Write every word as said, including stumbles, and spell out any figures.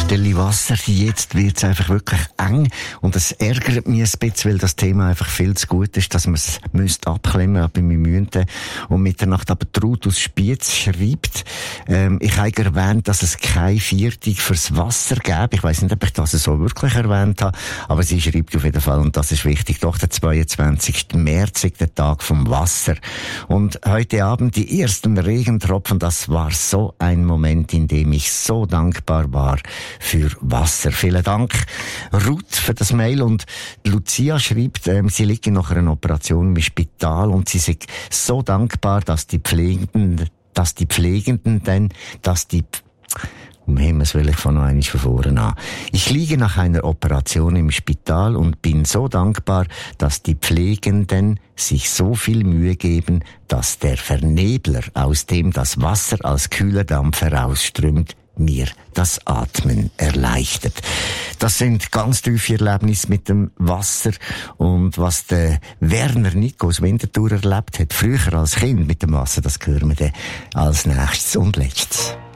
Stelle Wasser. Jetzt wird's einfach wirklich eng. Und es ärgert mich ein bisschen, weil das Thema einfach viel zu gut ist, dass man es müsste abklemmen bei meinem Münden. Und Mitternacht aber Traut aus Spiez schreibt, ähm, ich habe erwähnt, dass es keine Viertung fürs Wasser gäbe. Ich weiss nicht, ob ich das so wirklich erwähnt habe, aber sie schreibt auf jeden Fall, und das ist wichtig, doch der zweiundzwanzigsten März ist der Tag vom Wasser. Und heute Abend die ersten Regentropfen, das war so ein Moment, in dem ich so dankbar war für Wasser. Vielen Dank, Ruth, für das Mail. Und Lucia schreibt, ähm, sie liegt nach einer Operation im Spital und sie ist so dankbar, dass die Pflegenden, dass die Pflegenden denn, dass die Um Himmels Willen, ich fange noch einmal von vorne an. Ich liege nach einer Operation im Spital und bin so dankbar, dass die Pflegenden sich so viel Mühe geben, dass der Vernebler, aus dem das Wasser als kühler Dampf herausströmt, mir das Atmen erleichtert. Das sind ganz tiefe Erlebnisse mit dem Wasser und was der Werner Nico aus Winterthur erlebt hat, früher als Kind mit dem Wasser, das hören wir dann als nächstes und letztes.